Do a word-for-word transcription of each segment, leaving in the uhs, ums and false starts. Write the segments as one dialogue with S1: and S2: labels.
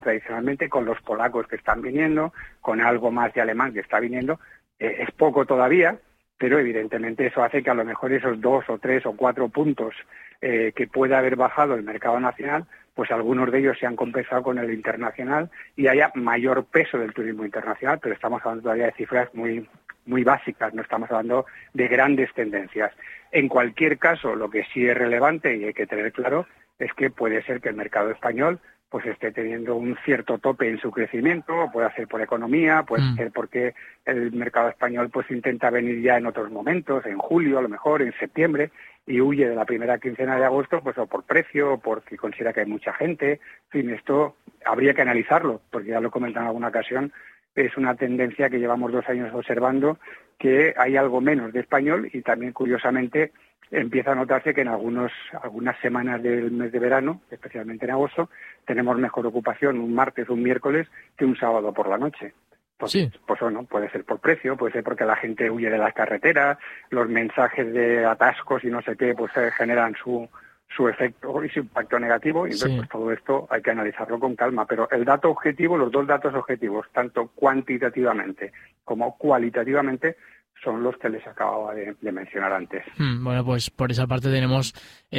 S1: tradicionalmente, con los polacos que están viniendo, con algo más de alemán que está viniendo. Eh, es poco todavía, pero evidentemente eso hace que a lo mejor esos dos o tres o cuatro puntos eh, que pueda haber bajado el mercado nacional, pues algunos de ellos se han compensado con el internacional y haya mayor peso del turismo internacional, pero estamos hablando todavía de cifras muy muy básicas, no estamos hablando de grandes tendencias. En cualquier caso, lo que sí es relevante y hay que tener claro es que puede ser que el mercado español pues esté teniendo un cierto tope en su crecimiento, puede ser por economía, puede mm. ser porque el mercado español pues intenta venir ya en otros momentos, en julio a lo mejor, en septiembre, y huye de la primera quincena de agosto, pues o por precio, o porque considera que hay mucha gente. En fin, esto habría que analizarlo, porque ya lo he comentado en alguna ocasión, es una tendencia que llevamos dos años observando, que hay algo menos de español y también, curiosamente, empieza a notarse que en algunos algunas semanas del mes de verano, especialmente en agosto, tenemos mejor ocupación un martes o un miércoles que un sábado por la noche. Pues, sí. pues bueno, puede ser por precio, puede ser porque la gente huye de las carreteras, los mensajes de atascos y no sé qué, pues eh, generan su su efecto y su impacto negativo, y entonces sí. pues todo esto hay que analizarlo con calma. Pero el dato objetivo, los dos datos objetivos, tanto cuantitativamente como cualitativamente, son los que les acababa de, de mencionar antes.
S2: Hmm, bueno, pues por esa parte tenemos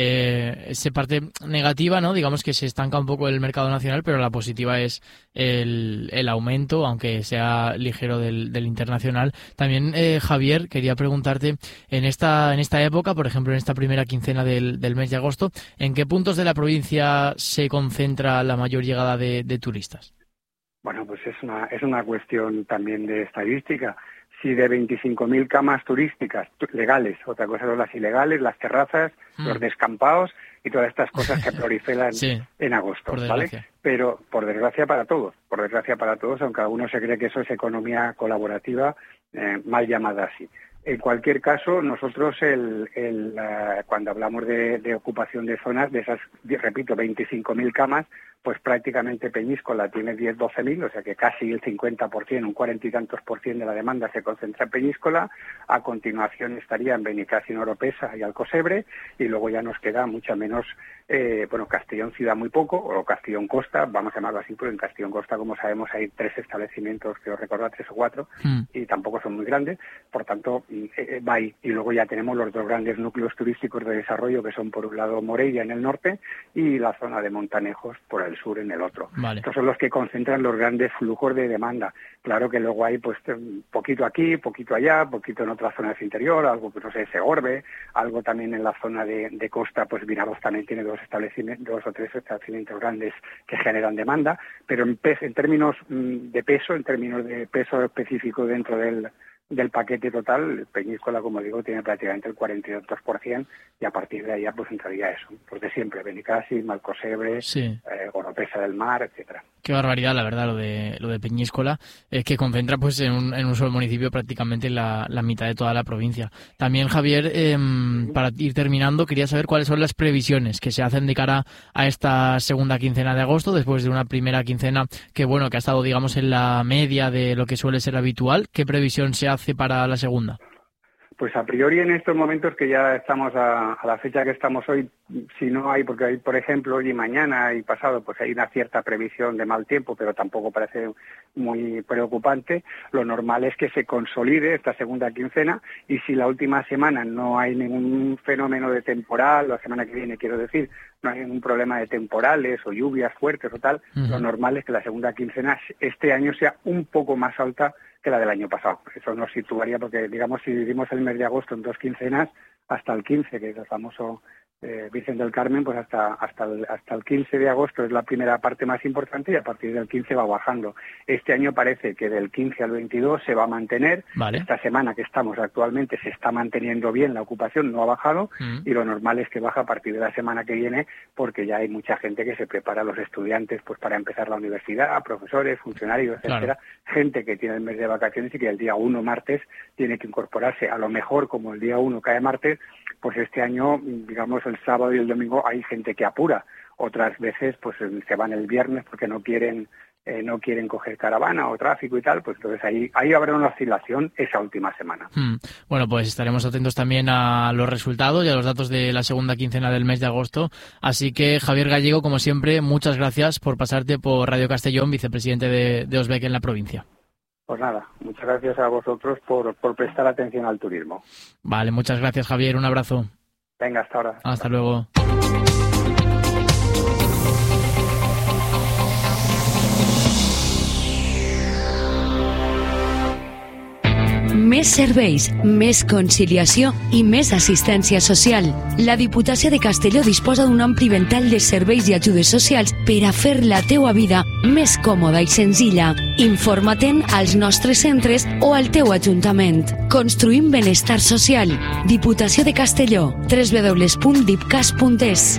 S2: eh, esa parte negativa, ¿no? Digamos que se estanca un poco el mercado nacional, pero la positiva es el, el aumento, aunque sea ligero, del, del internacional. También, eh, Javier, quería preguntarte, en esta en esta época, por ejemplo, en esta primera quincena del, del mes de agosto, ¿en qué puntos de la provincia se concentra la mayor llegada de, de turistas?
S1: Bueno, pues es una es una cuestión también de estadística. Si de veinticinco mil camas turísticas legales, otra cosa son las ilegales, las terrazas, mm. los descampados y todas estas cosas que proliferan sí, en agosto, ¿vale? Pero por desgracia para todos, por desgracia para todos, aunque algunos se cree que eso es economía colaborativa, eh, mal llamada así. En cualquier caso, nosotros el, el, uh, cuando hablamos de, de ocupación de zonas, de esas, repito, veinticinco mil camas, pues prácticamente Peñíscola tiene diez, doce mil, o sea que casi el cincuenta por ciento, un cuarenta y tantos por ciento de la demanda se concentra en Peñíscola. A continuación estarían Benicàssim, Oropesa y Alcocebre, y luego ya nos queda mucha menos, eh, bueno, Castellón Ciudad muy poco, o Castellón Costa, vamos a llamarlo así, pero en Castellón Costa, como sabemos, hay tres establecimientos, creo recordar, tres o cuatro, mm. y tampoco son muy grandes, por tanto, eh, va ahí. Y luego ya tenemos los dos grandes núcleos turísticos de desarrollo, que son por un lado Morella en el norte y la zona de Montanejos por el sur en el otro. Vale. Estos son los que concentran los grandes flujos de demanda. Claro que luego hay pues poquito aquí, poquito allá, poquito en otras zonas interior, algo pues no sé, Segorbe, algo también en la zona de, de costa, pues Vinaròs también tiene dos establecimientos, dos o tres establecimientos grandes que generan demanda, pero en, pe- en términos de peso, en términos de peso específico dentro del del paquete total, Peñíscola, como digo, tiene prácticamente el cuarenta y dos por ciento, y a partir de ahí pues entraría eso, pues de siempre, Benicàssim, Alcocebre, sí. eh, Oropesa del Mar, etcétera.
S2: Qué barbaridad, la verdad, lo de lo de Peñíscola, eh, que concentra pues en un, en un solo municipio prácticamente la, la mitad de toda la provincia. También, Javier, eh, para ir terminando, quería saber cuáles son las previsiones que se hacen de cara a esta segunda quincena de agosto, después de una primera quincena que, bueno, que ha estado, digamos, en la media de lo que suele ser habitual. ¿Qué previsión se hace para la segunda?
S1: Pues a priori en estos momentos que ya estamos a, a la fecha que estamos hoy, si no hay, porque hay, por ejemplo, hoy y mañana y pasado, pues hay una cierta previsión de mal tiempo, pero tampoco parece muy preocupante. Lo normal es que se consolide esta segunda quincena, y si la última semana no hay ningún fenómeno de temporal, la semana que viene quiero decir, no hay ningún problema de temporales o lluvias fuertes o tal, uh-huh. lo normal es que la segunda quincena este año sea un poco más alta que la del año pasado. Eso nos situaría, porque digamos, si dividimos el mes de agosto en dos quincenas, hasta el quince, que es el famoso eh, Virgen del Carmen, pues hasta hasta el, hasta el quince de agosto es la primera parte más importante, y a partir del quince va bajando. Este año parece que del quince al veintidós se va a mantener. Vale. Esta semana que estamos actualmente se está manteniendo bien la ocupación, no ha bajado, mm. y lo normal es que baja a partir de la semana que viene, porque ya hay mucha gente que se prepara, los estudiantes pues para empezar la universidad, profesores, funcionarios, etcétera, claro. gente que tiene el mes de vacaciones y que el día uno, martes, tiene que incorporarse. A lo mejor, como el día uno cae martes, pues este año, digamos, el sábado y el domingo hay gente que apura. Otras veces pues se van el viernes porque no quieren eh, no quieren coger caravana o tráfico y tal, pues entonces ahí, ahí habrá una oscilación esa última semana.
S2: Hmm. Bueno, pues estaremos atentos también a los resultados y a los datos de la segunda quincena del mes de agosto. Así que, Javier Gallego, como siempre, muchas gracias por pasarte por Radio Castellón, vicepresidente de, de Osbec en la provincia.
S1: Pues nada, muchas gracias a vosotros por, por prestar atención al turismo.
S2: Vale, muchas gracias, Javier. Un abrazo.
S1: Venga, hasta ahora.
S2: Hasta luego.
S3: Més serveis, més conciliació i més assistència social. La Diputació de Castelló disposa d'un ampli ventall de serveis i ajudes socials per a fer la teua vida més còmoda i senzilla. Informa-te'n als nostres centres o al teu ajuntament. Construïm benestar social. Diputació de Castelló. doble u doble u doble u punt dipcas punt es.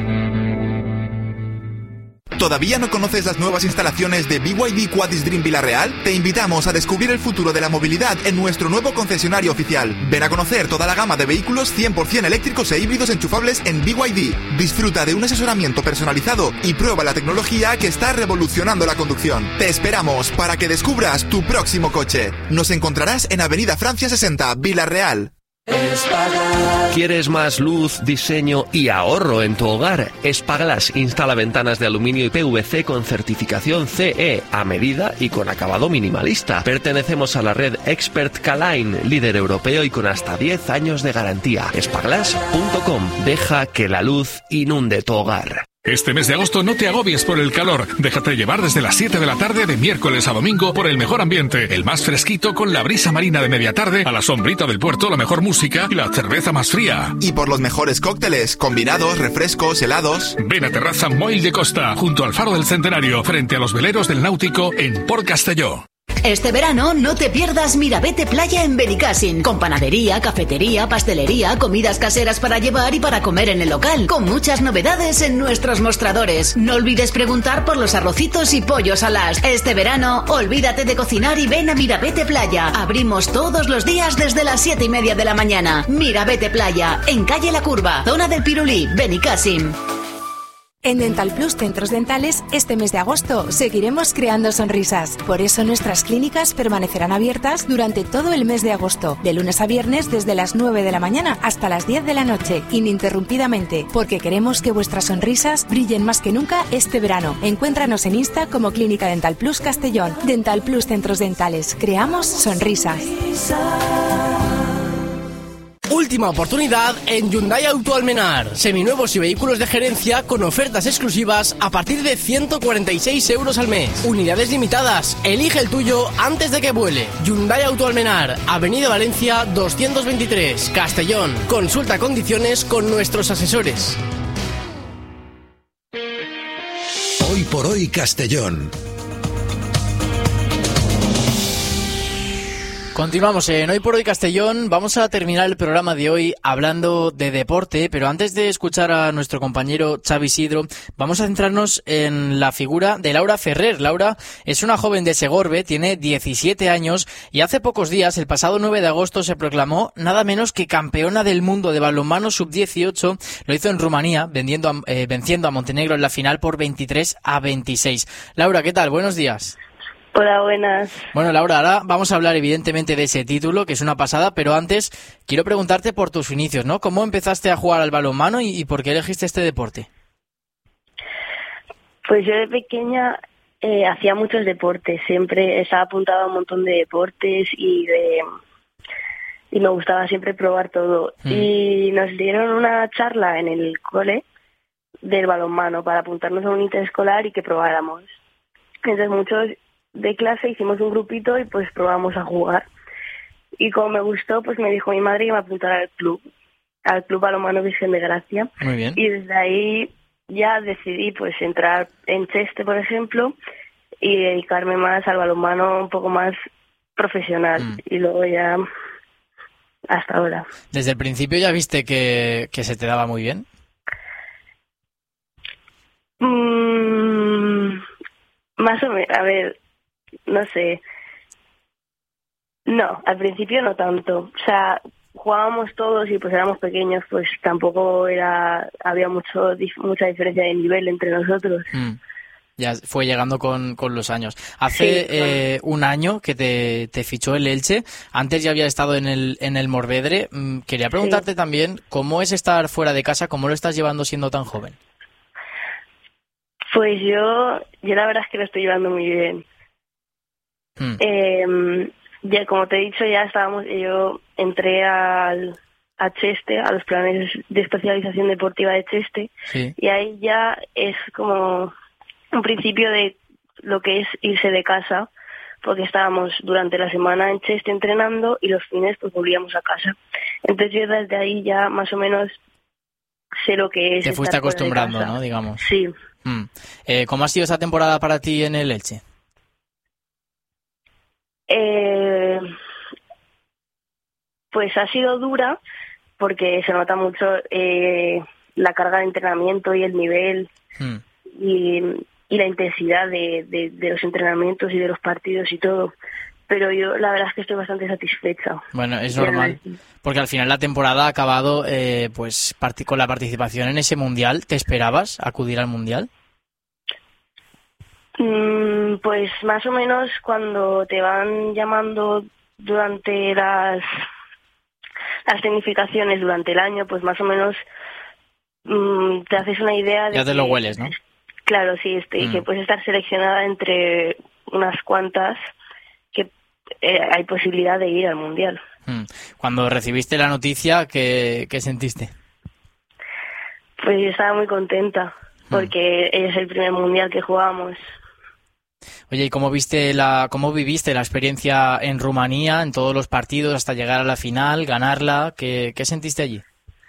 S4: ¿Todavía no conoces las nuevas instalaciones de B Y D Quadis Dream Villarreal? Te invitamos a descubrir el futuro de la movilidad en nuestro nuevo concesionario oficial. Ven a conocer toda la gama de vehículos cien por ciento eléctricos e híbridos enchufables en B Y D. Disfruta de un asesoramiento personalizado y prueba la tecnología que está revolucionando la conducción. Te esperamos para que descubras tu próximo coche. Nos encontrarás en Avenida Francia sesenta, Villarreal.
S5: ¿Quieres más luz, diseño y ahorro en tu hogar? Espaglass instala ventanas de aluminio y P V C con certificación C E a medida y con acabado minimalista. Pertenecemos a la red Expert K-Line, líder europeo y con hasta diez años de garantía. espaglass punto com. Deja que la luz inunde tu hogar.
S6: Este mes de agosto no te agobies por el calor. Déjate llevar desde las siete de la tarde de miércoles a domingo por el mejor ambiente, el más fresquito con la brisa marina de media tarde, a la sombrita del puerto, la mejor música y la cerveza más fría.
S4: Y por los mejores cócteles, combinados, refrescos, helados.
S6: Ven a Terraza Moil de Costa, junto al Faro del Centenario, frente a los veleros del Náutico en Port Castelló.
S7: Este verano no te pierdas Mirabete Playa en Benicàssim, con panadería, cafetería, pastelería, comidas caseras para llevar y para comer en el local, con muchas novedades en nuestros mostradores. No olvides preguntar por los arrocitos y pollos alas. Este verano, olvídate de cocinar y ven a Mirabete Playa. Abrimos todos los días desde las siete y media de la mañana. Mirabete Playa, en calle La Curva, zona del Pirulí, Benicàssim.
S8: En Dental Plus Centros Dentales, este mes de agosto seguiremos creando sonrisas. Por eso nuestras clínicas permanecerán abiertas durante todo el mes de agosto, de lunes a viernes desde las nueve de la mañana hasta las diez de la noche, ininterrumpidamente, porque queremos que vuestras sonrisas brillen más que nunca este verano. Encuéntranos en Insta como Clínica Dental Plus Castellón. Dental Plus Centros Dentales. Creamos sonrisas.
S9: Última oportunidad en Hyundai Auto Almenar. Seminuevos y vehículos de gerencia con ofertas exclusivas a partir de ciento cuarenta y seis euros al mes. Unidades limitadas. Elige el tuyo antes de que vuele. Hyundai Auto Almenar, Avenida Valencia doscientos veintitrés, Castellón. Consulta condiciones con nuestros asesores.
S10: Hoy por hoy Castellón.
S2: Continuamos en Hoy por Hoy Castellón. Vamos a terminar el programa de hoy hablando de deporte, pero antes de escuchar a nuestro compañero Xavi Isidro, vamos a centrarnos en la figura de Laura Ferrer. Laura es una joven de Segorbe, tiene diecisiete años y hace pocos días, el pasado nueve de agosto, se proclamó nada menos que campeona del mundo de balonmano sub dieciocho. Lo hizo en Rumanía, vendiendo a, eh, venciendo a Montenegro en la final por veintitrés a veintiséis. Laura, ¿qué tal? Buenos días.
S11: Hola, buenas.
S2: Bueno, Laura, ahora vamos a hablar evidentemente de ese título, que es una pasada, pero antes quiero preguntarte por tus inicios, ¿no? ¿Cómo empezaste a jugar al balonmano y, y por qué elegiste este deporte?
S11: Pues yo de pequeña eh, hacía muchos deportes, siempre estaba apuntada a un montón de deportes y de y me gustaba siempre probar todo. Mm. Y nos dieron una charla en el cole del balonmano para apuntarnos a un interescolar y que probáramos. Entonces muchos de clase hicimos un grupito y pues probamos a jugar. Y como me gustó, pues me dijo mi madre que me apuntara al club, al Club Balonmano Virgen de Gracia.
S2: Muy bien.
S11: Y desde ahí ya decidí pues entrar en Cheste, por ejemplo, y dedicarme más al balonmano un poco más profesional. Mm. Y luego ya hasta ahora.
S2: ¿Desde el principio ya viste que, que se te daba muy bien?
S11: Mm, más o menos, a ver... No sé. No, al principio no tanto. O sea, jugábamos todos y pues éramos pequeños, pues tampoco era había mucho mucha diferencia de nivel entre nosotros. Mm.
S2: Ya fue llegando con, con los años. Hace sí, eh, un año que te, te fichó el Elche. Antes ya había estado en el, en el Morvedre. Quería preguntarte sí. también, ¿cómo es estar fuera de casa? ¿Cómo lo estás llevando siendo tan joven?
S11: Pues yo, yo la verdad es que lo estoy llevando muy bien. Hmm. Eh, ya como te he dicho, ya estábamos, yo entré al, a Cheste, a los planes de especialización deportiva de Cheste, sí. y ahí ya es como un principio de lo que es irse de casa, porque estábamos durante la semana en Cheste entrenando y los fines pues volvíamos a casa. Entonces yo desde ahí ya más o menos sé lo que es.
S2: Te fuiste acostumbrando, ¿no? Digamos.
S11: Sí.
S2: Mm. Eh, ¿Cómo ha sido esa temporada para ti en el Elche?
S11: Eh, pues ha sido dura porque se nota mucho eh, la carga de entrenamiento y el nivel mm. y, y la intensidad de, de, de los entrenamientos y de los partidos y todo. Pero yo la verdad es que estoy bastante satisfecha.
S2: Bueno, es normal, porque al final la temporada ha acabado eh, pues con la participación en ese Mundial. ¿Te esperabas acudir al Mundial?
S11: Mm, pues más o menos cuando te van llamando durante las las tecnificaciones durante el año, pues más o menos mm, te haces una idea de
S2: ya te
S11: que,
S2: lo hueles, ¿no?
S11: Claro, sí, este, mm. que puedes estar seleccionada entre unas cuantas que eh, hay posibilidad de ir al Mundial.
S2: Mm. Cuando recibiste la noticia, ¿qué, qué sentiste?
S11: Pues yo estaba muy contenta, porque mm. es el primer Mundial que jugamos.
S2: Oye, ¿y cómo viste la, cómo viviste la experiencia en Rumanía, en todos los partidos hasta llegar a la final, ganarla? ¿Qué, qué sentiste allí?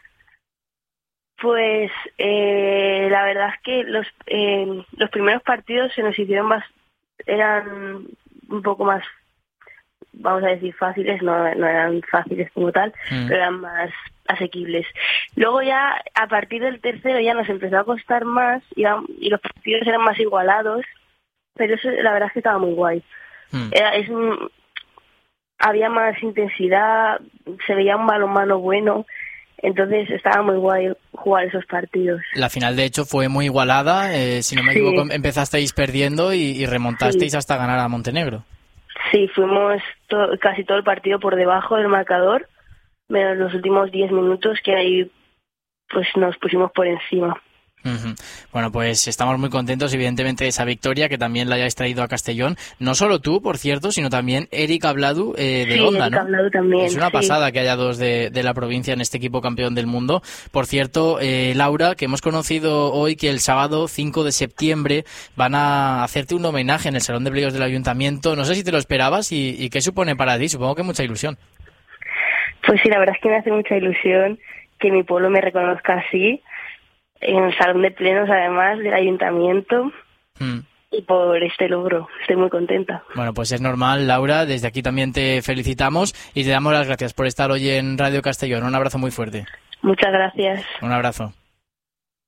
S11: Pues eh, la verdad es que los eh, los primeros partidos se nos hicieron más, eran un poco más, vamos a decir, fáciles, no, no eran fáciles como tal, mm. pero eran más asequibles. Luego ya, a partir del tercero ya nos empezó a costar más y, y los partidos eran más igualados. Pero eso la verdad es que estaba muy guay. Mm. Era, es un, había más intensidad, se veía un balonmano bueno, entonces estaba muy guay jugar esos partidos.
S2: La final de hecho fue muy igualada, eh, si no me sí. equivoco empezasteis perdiendo y, y remontasteis sí. hasta ganar a Montenegro.
S11: Sí, fuimos to- casi todo el partido por debajo del marcador, menos los últimos diez minutos que ahí pues nos pusimos por encima.
S2: Uh-huh. Bueno, pues estamos muy contentos, evidentemente, de esa victoria, que también la hayáis traído a Castellón. No solo tú, por cierto, sino también Eric Abladu eh, de
S11: sí,
S2: Onda,
S11: Eric
S2: ¿no?
S11: Abladu también,
S2: es una
S11: sí.
S2: pasada que haya dos de, de la provincia en este equipo campeón del mundo. Por cierto, eh, Laura, que hemos conocido hoy que el sábado cinco de septiembre van a hacerte un homenaje en el Salón de Plenos del Ayuntamiento. No sé si te lo esperabas y, y qué supone para ti. Supongo que mucha ilusión.
S11: Pues sí, la verdad es que me hace mucha ilusión que mi pueblo me reconozca así, en el Salón de Plenos, además, del Ayuntamiento, mm. y por este logro. Estoy muy contenta.
S2: Bueno, pues es normal, Laura. Desde aquí también te felicitamos y te damos las gracias por estar hoy en Radio Castellón. Un abrazo muy fuerte.
S11: Muchas gracias.
S2: Un abrazo.